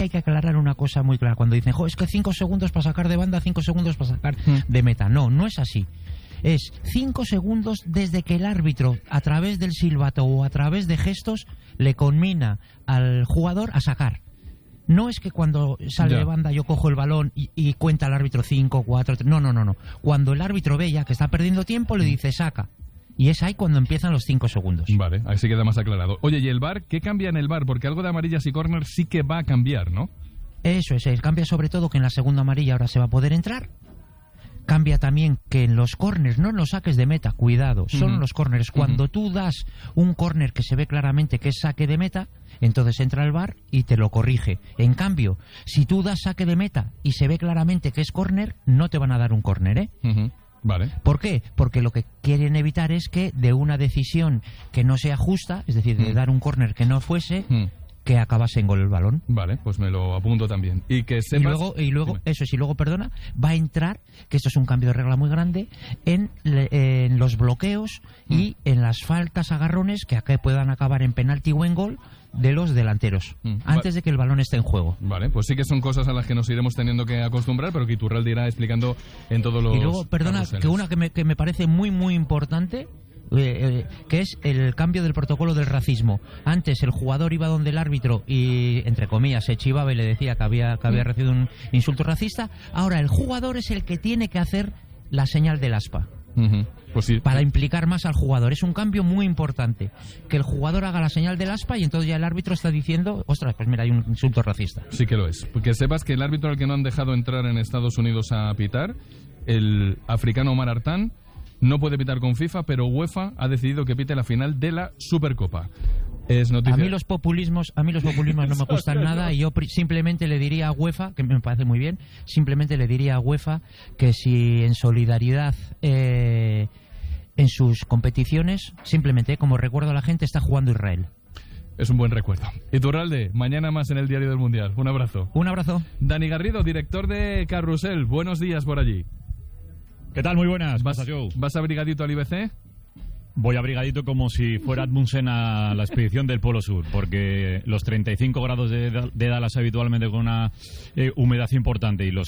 que hay que aclarar una cosa muy clara. Cuando dicen, es que 5 segundos para sacar de banda, 5 segundos para sacar de meta. No es así. Es 5 segundos desde que el árbitro, a través del silbato o a través de gestos, le conmina al jugador a sacar. No es que cuando sale de banda yo cojo el balón y cuenta el árbitro 5, 4, 3... No. Cuando el árbitro ve ya que está perdiendo tiempo, le dice saca. Y es ahí cuando empiezan los 5 segundos. Vale, así queda más aclarado. Oye, ¿y el VAR? ¿Qué cambia en el VAR? Porque algo de amarillas y córner sí que va a cambiar, ¿no? Eso es, cambia sobre todo que en la segunda amarilla ahora se va a poder entrar. Cambia también que en los córners, no en los saques de meta, cuidado, son los córners. Cuando tú das un córner que se ve claramente que es saque de meta, entonces entra el VAR y te lo corrige. En cambio, si tú das saque de meta y se ve claramente que es córner, no te van a dar un córner, ¿eh? Vale. ¿Por qué? Porque lo que quieren evitar es que de una decisión que no sea justa, es decir, de dar un córner que no fuese... que acabase en gol el balón. Vale, pues me lo apunto también. Y que sepas... Y luego va a entrar, que esto es un cambio de regla muy grande, en los bloqueos y en las faltas, agarrones que puedan acabar en penalti o en gol de los delanteros, antes de que el balón esté en juego. Vale, pues sí que son cosas a las que nos iremos teniendo que acostumbrar, pero que Iturralde irá explicando en todos los... Y luego, perdona, que una que me parece muy, muy importante... que es el cambio del protocolo del racismo. Antes el jugador iba donde el árbitro y, entre comillas, se chivaba y le decía que había recibido un insulto racista. Ahora el jugador es el que tiene que hacer la señal del aspa. Pues sí, para implicar más al jugador. Es un cambio muy importante, que el jugador haga la señal del aspa y entonces ya el árbitro está diciendo, ostras, pues mira, hay un insulto racista. Sí que lo es, porque sepas que el árbitro al que no han dejado entrar en Estados Unidos a pitar, el africano Omar Artán, no puede pitar con FIFA, pero UEFA ha decidido que pite la final de la Supercopa. Es noticia. A mí los populismos no me gustan nada y yo simplemente le diría a UEFA, que me parece muy bien, simplemente le diría a UEFA que si en solidaridad en sus competiciones, simplemente como recuerdo a la gente, está jugando Israel. Es un buen recuerdo. Iturralde, mañana más en el Diario del Mundial. Un abrazo. Un abrazo. Dani Garrido, director de Carrusel. Buenos días por allí. ¿Qué tal? Muy buenas. ¿Vas abrigadito al IBC? Voy abrigadito como si fuera Edmundsen a la expedición del Polo Sur, porque los 35 grados de Dallas habitualmente con una humedad importante y los,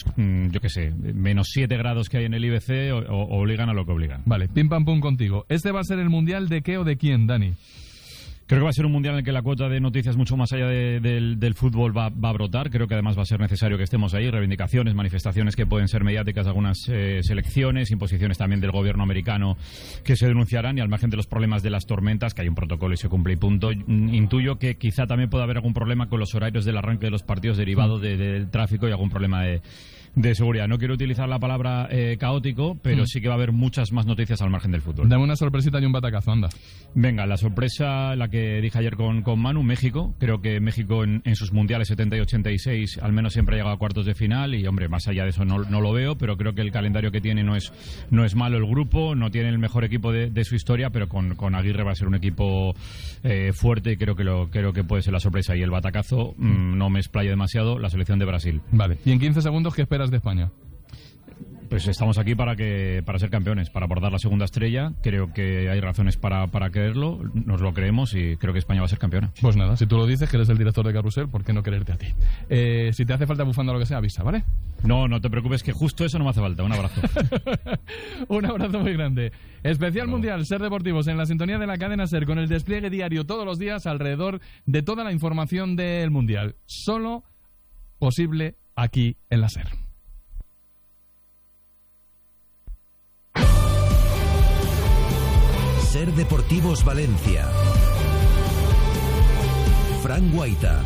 menos 7 grados que hay en el IBC obligan a lo que obligan. Vale, pim pam pum contigo. ¿Este va a ser el mundial de qué o de quién, Dani? Creo que va a ser un mundial en el que la cuota de noticias mucho más allá del fútbol va a brotar. Creo que además va a ser necesario que estemos ahí. Reivindicaciones, manifestaciones que pueden ser mediáticas de algunas selecciones, imposiciones también del gobierno americano que se denunciarán y al margen de los problemas de las tormentas, que hay un protocolo y se cumple y punto. Intuyo que quizá también pueda haber algún problema con los horarios del arranque de los partidos derivado del tráfico y algún problema de seguridad. No quiero utilizar la palabra caótico, pero sí que va a haber muchas más noticias al margen del fútbol. Dame una sorpresita y un batacazo, anda. Venga, la sorpresa, la que dije ayer con Manu, México. Creo que México en sus mundiales 70 y 86 al menos siempre ha llegado a cuartos de final y, hombre, más allá de eso no lo veo, pero creo que el calendario que tiene no es malo el grupo, no tiene el mejor equipo de su historia, pero con Aguirre va a ser un equipo fuerte y creo que puede ser la sorpresa. Y el batacazo, no me explayo demasiado, la selección de Brasil. Vale, y en 15 segundos, ¿qué esperas de España? Pues estamos aquí para ser campeones, para abordar la segunda estrella. Creo que hay razones para creerlo, nos lo creemos y creo que España va a ser campeona. Pues nada, si tú lo dices, que eres el director de Carrusel, ¿por qué no creerte a ti? Si te hace falta bufanda o lo que sea, avisa, ¿vale? No te preocupes, que justo eso no me hace falta. Un abrazo. Un abrazo muy grande. Especial Mundial Ser Deportivos en la sintonía de la cadena Ser, con el despliegue diario todos los días alrededor de toda la información del Mundial. Solo posible aquí en la Ser. Ser Deportivos Valencia. Fran Guaita.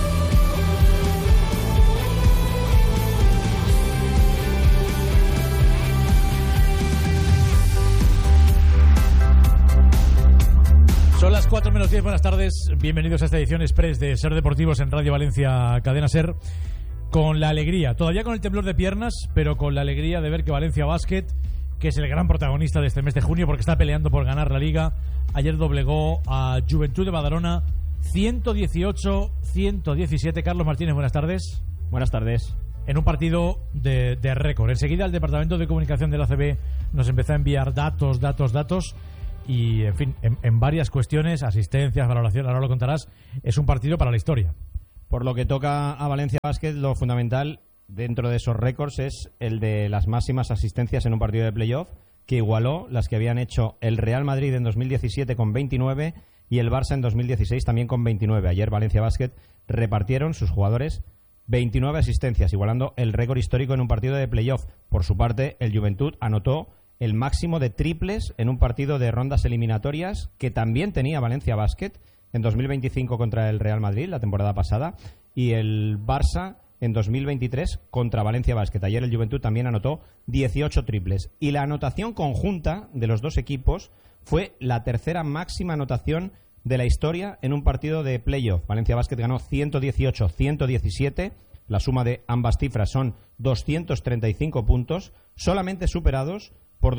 Son las 4 menos 10, buenas tardes. Bienvenidos a esta edición express de Ser Deportivos en Radio Valencia Cadena Ser. Con la alegría, todavía con el temblor de piernas, pero con la alegría de ver que Valencia Basket, que es el gran protagonista de este mes de junio porque está peleando por ganar la Liga, ayer doblegó a Juventud de Badalona 118-117. Carlos Martínez, buenas tardes. Buenas tardes. En un partido de récord. Enseguida el Departamento de Comunicación del ACB nos empezó a enviar datos y, en fin, en varias cuestiones, asistencias, valoración, ahora lo contarás, es un partido para la historia. Por lo que toca a Valencia Basket, lo fundamental dentro de esos récords es el de las máximas asistencias en un partido de playoff, que igualó las que habían hecho el Real Madrid en 2017 con 29 y el Barça en 2016 también con 29. Ayer Valencia Basket repartieron sus jugadores 29 asistencias, igualando el récord histórico en un partido de playoff. Por su parte, el Juventud anotó el máximo de triples en un partido de rondas eliminatorias que también tenía Valencia Basket en 2025 contra el Real Madrid, la temporada pasada, y el Barça en 2023 contra Valencia Basket. Ayer el Juventud también anotó 18 triples. Y la anotación conjunta de los dos equipos fue la tercera máxima anotación de la historia en un partido de playoff. Valencia Basket ganó 118-117. La suma de ambas cifras son 235 puntos, solamente superados por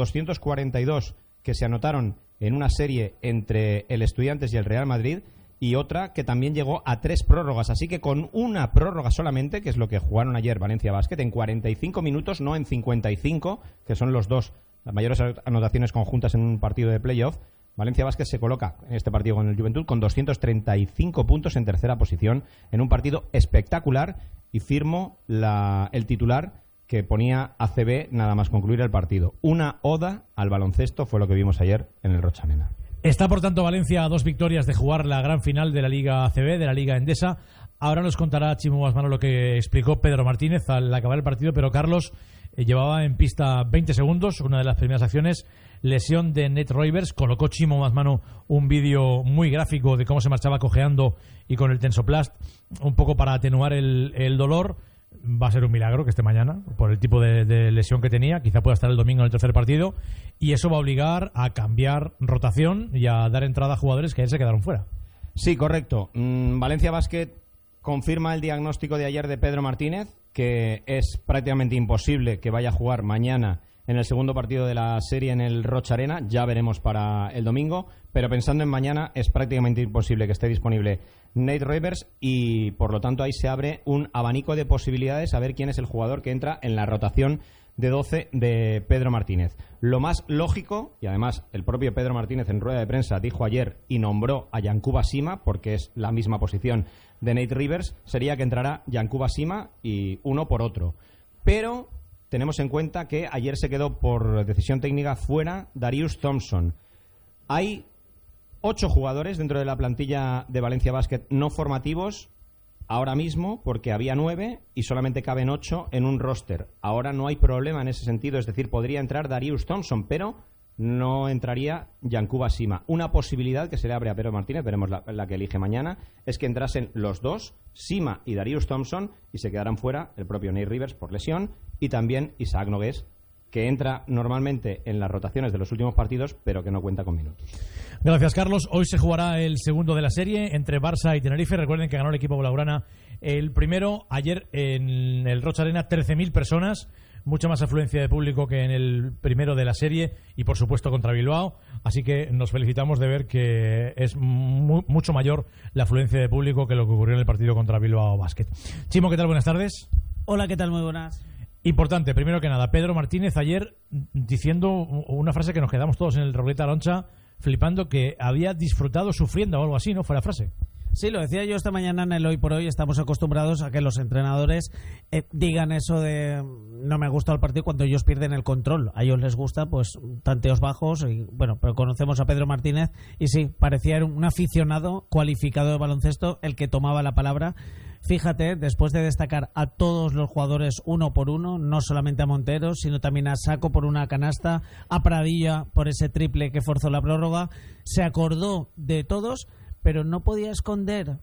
242 que se anotaron en una serie entre el Estudiantes y el Real Madrid, y otra que también llegó a 3 prórrogas. Así que con una prórroga solamente, que es lo que jugaron ayer Valencia Basket, en 45 minutos, no en 55, que son las mayores anotaciones conjuntas en un partido de playoff, Valencia Basket se coloca en este partido con el Juventud con 235 puntos en tercera posición, en un partido espectacular, y firmo el titular que ponía ACB nada más concluir el partido. Una oda al baloncesto fue lo que vimos ayer en el Rocha Arena. Está, por tanto, Valencia a 2 victorias de jugar la gran final de la Liga ACB, de la Liga Endesa. Ahora nos contará Chimo Guasmano lo que explicó Pedro Martínez al acabar el partido, pero Carlos llevaba en pista 20 segundos, una de las primeras acciones, lesión de Nate Reuvers. Colocó Chimo Guasmano un vídeo muy gráfico de cómo se marchaba cojeando y con el tensoplast, un poco para atenuar el dolor. Va a ser un milagro que esté mañana por el tipo de lesión que tenía. Quizá pueda estar el domingo en el tercer partido, y eso va a obligar a cambiar rotación y a dar entrada a jugadores que ayer se quedaron fuera. Sí, correcto. Valencia Basket confirma el diagnóstico de ayer de Pedro Martínez, que es prácticamente imposible que vaya a jugar mañana en el segundo partido de la serie en el Rocha Arena. Ya veremos para el domingo, pero pensando en mañana es prácticamente imposible que esté disponible Nate Reuvers, y por lo tanto ahí se abre un abanico de posibilidades a ver quién es el jugador que entra en la rotación de 12 de Pedro Martínez. Lo más lógico, y además el propio Pedro Martínez en rueda de prensa dijo ayer y nombró a Yankuba Sima, porque es la misma posición de Nate Reuvers, sería que entrará Yankuba Sima y uno por otro. Pero tenemos en cuenta que ayer se quedó por decisión técnica fuera Darius Thompson. Hay 8 jugadores dentro de la plantilla de Valencia Basket no formativos ahora mismo, porque había 9 y solamente caben 8 en un roster. Ahora no hay problema en ese sentido, es decir, podría entrar Darius Thompson, pero no entraría Yankuba Sima. Una posibilidad que se le abre a Pedro Martínez, veremos la que elige mañana, es que entrasen los dos, Sima y Darius Thompson, y se quedarán fuera el propio Nate Reuvers por lesión, y también Isaac Nogués, que entra normalmente en las rotaciones de los últimos partidos, pero que no cuenta con minutos. Gracias, Carlos. Hoy se jugará el segundo de la serie entre Barça y Tenerife. Recuerden que ganó el equipo blaugrana el primero. Ayer en el Rocha Arena 13.000 personas, mucha más afluencia de público que en el primero de la serie, y por supuesto contra Bilbao. Así que nos felicitamos de ver que es mucho mayor la afluencia de público que lo que ocurrió en el partido contra Bilbao Basket. Chimo, ¿qué tal? Buenas tardes. Hola, ¿qué tal? Muy buenas. Importante, primero que nada, Pedro Martínez ayer diciendo una frase que nos quedamos todos en el Roleta Loncha flipando, que había disfrutado sufriendo o algo así, ¿no? Fue la frase. Sí, lo decía yo esta mañana en el Hoy por Hoy. Estamos acostumbrados a que los entrenadores digan eso de no me gusta el partido cuando ellos pierden el control. A ellos les gusta pues tanteos bajos, y bueno, pero conocemos a Pedro Martínez y sí, parecía un aficionado cualificado de baloncesto el que tomaba la palabra. Fíjate, después de destacar a todos los jugadores uno por uno, no solamente a Montero, sino también a Saco por una canasta, a Pradilla por ese triple que forzó la prórroga, se acordó de todos, pero no podía esconder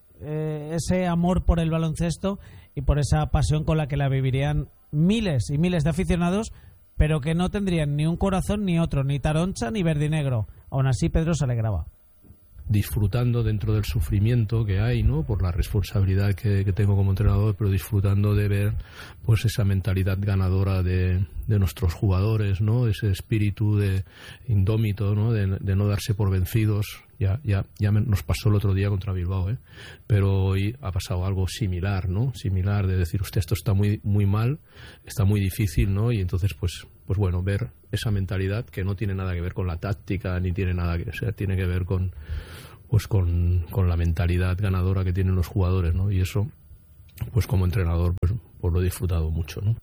ese amor por el baloncesto y por esa pasión con la que la vivirían miles y miles de aficionados, pero que no tendrían ni un corazón ni otro, ni taroncha ni verdinegro. Aún así, Pedro se alegraba. Disfrutando dentro del sufrimiento que hay, ¿no? Por la responsabilidad que tengo como entrenador, pero disfrutando de ver pues esa mentalidad ganadora de nuestros jugadores, ¿no? Ese espíritu de indómito, ¿no? De no darse por vencidos. Ya nos pasó el otro día contra Bilbao, pero hoy ha pasado algo similar, ¿no? Similar de decir, hostia, esto está muy muy mal, está muy difícil, ¿no? Y entonces pues bueno, ver esa mentalidad que no tiene nada que ver con la táctica, ni tiene nada que, o sea, tiene que ver con la mentalidad ganadora que tienen los jugadores, ¿no? Y eso pues como entrenador pues lo he disfrutado mucho, ¿no?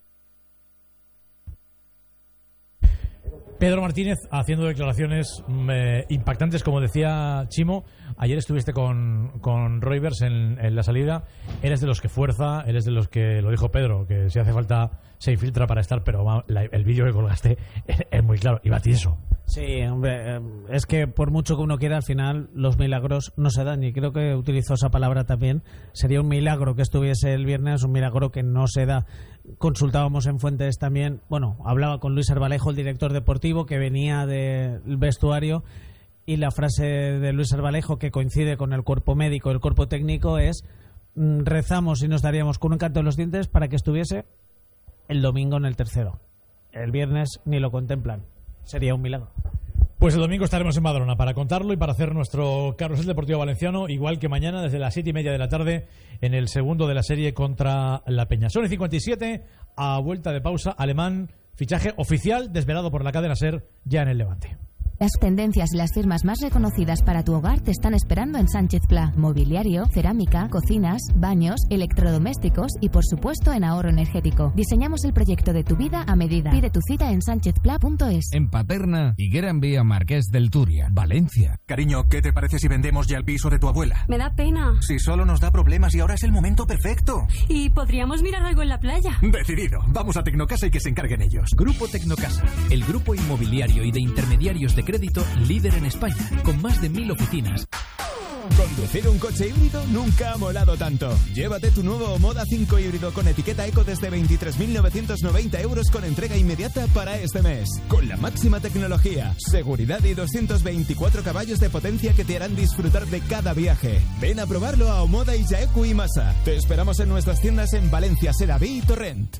Pedro Martínez haciendo declaraciones impactantes, como decía Chimo. Ayer estuviste con Roivers en la salida. Eres de los que fuerza, eres de los que, lo dijo Pedro, que si hace falta se infiltra para estar, pero el vídeo que colgaste es muy claro, iba tieso. Sí, hombre, es que por mucho que uno quiera, al final los milagros no se dan, y creo que utilizó esa palabra también. Sería un milagro que estuviese el viernes, un milagro que no se da. Consultábamos en fuentes también, bueno, hablaba con Luis Arbalejo, el director deportivo, que venía del vestuario, y la frase de Luis Arbalejo, que coincide con el cuerpo médico, el cuerpo técnico, es: rezamos y nos daríamos con un canto en los dientes para que estuviese el domingo en el tercero. El viernes ni lo contemplan. Sería un milagro. Pues el domingo estaremos en Badalona para contarlo y para hacer nuestro carrusel deportivo valenciano, igual que mañana desde las 7:30 de la tarde en el segundo de la serie contra la Peña. Son 57, a vuelta de pausa, Alemán, fichaje oficial desvelado por la cadena SER ya en el Levante. Las tendencias y las firmas más reconocidas para tu hogar te están esperando en Sánchez Pla. Mobiliario, cerámica, cocinas, baños, electrodomésticos y, por supuesto, en ahorro energético. Diseñamos el proyecto de tu vida a medida. Pide tu cita en sanchezpla.es. En Paterna, Higuera en Vía Marqués del Turia, Valencia. Cariño, ¿qué te parece si vendemos ya el piso de tu abuela? Me da pena. Si solo nos da problemas y ahora es el momento perfecto. Y podríamos mirar algo en la playa. Decidido. Vamos a Tecnocasa y que se encarguen ellos. Grupo Tecnocasa, el grupo inmobiliario y de intermediarios de crédito líder en España, con más de 1000 oficinas. Conducir un coche híbrido nunca ha molado tanto. Llévate tu nuevo Moda 5 híbrido con etiqueta eco desde 23.990 euros con entrega inmediata para este mes. Con la máxima tecnología, seguridad y 224 caballos de potencia que te harán disfrutar de cada viaje. Ven a probarlo a Omoda y Yaeku y Masa. Te esperamos en nuestras tiendas en Valencia, Seraví y Torrent.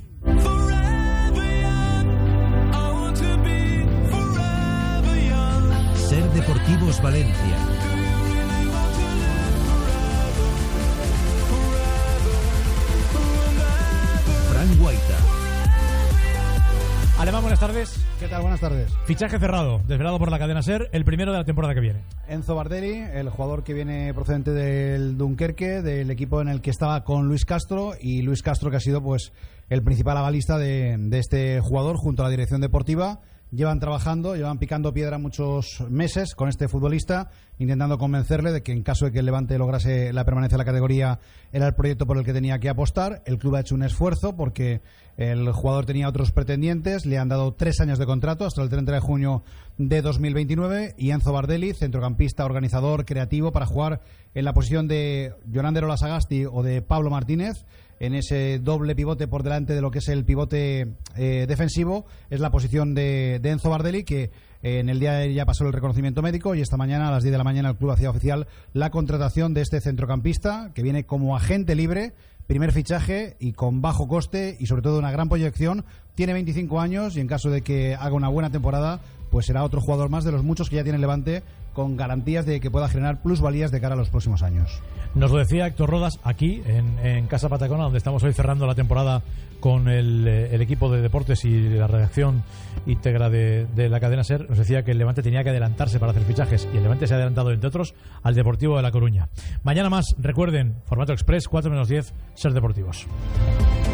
SER Deportivos Valencia. Fran Guaita. Alemán, buenas tardes. ¿Qué tal? Buenas tardes. Fichaje cerrado, desvelado por la cadena SER, el primero de la temporada que viene. Enzo Bardelli, el jugador que viene procedente del Dunkerque, del equipo en el que estaba con Luis Castro, y Luis Castro, que ha sido pues el principal avalista de este jugador junto a la dirección deportiva. Llevan trabajando, llevan picando piedra muchos meses con este futbolista, intentando convencerle de que en caso de que el Levante lograse la permanencia en la categoría era el proyecto por el que tenía que apostar. El club ha hecho un esfuerzo porque el jugador tenía otros pretendientes, le han dado 3 años de contrato hasta el 30 de junio de 2029, y Enzo Bardelli, centrocampista, organizador, creativo, para jugar en la posición de Jonander Olasagasti o de Pablo Martínez, en ese doble pivote por delante de lo que es el pivote defensivo. Es la posición de Enzo Bardelli, que en el día de ayer ya pasó el reconocimiento médico, y esta mañana a las 10 de la mañana el club hacía oficial la contratación de este centrocampista, que viene como agente libre, primer fichaje y con bajo coste y sobre todo una gran proyección. Tiene 25 años y en caso de que haga una buena temporada, pues será otro jugador más de los muchos que ya tiene el Levante, con garantías de que pueda generar plusvalías de cara a los próximos años. Nos lo decía Héctor Rodas aquí en Casa Patacona, donde estamos hoy cerrando la temporada con el equipo de deportes y la redacción íntegra de la cadena SER. Nos decía que el Levante tenía que adelantarse para hacer fichajes, y el Levante se ha adelantado, entre otros, al Deportivo de La Coruña. Mañana más, recuerden, formato express, 4 menos 10, SER Deportivos.